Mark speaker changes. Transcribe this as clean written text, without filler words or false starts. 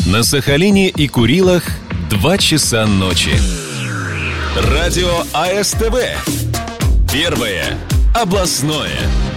Speaker 1: На Сахалине и Курилах 2 часа ночи. Радио АСТВ. Первое областное.